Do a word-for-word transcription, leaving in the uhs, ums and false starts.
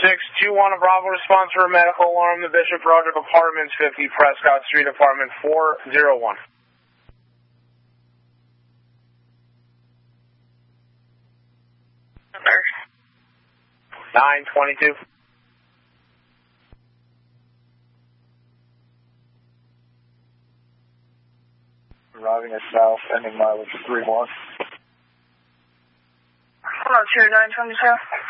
six two one Bravo, response for a medical alarm. The Bishop Roger, Apartments fifty, Prescott Street, Apartment four oh one. Number? nine twenty-two. Arriving at South, ending mileage three one. Hello, two nine twenty-two.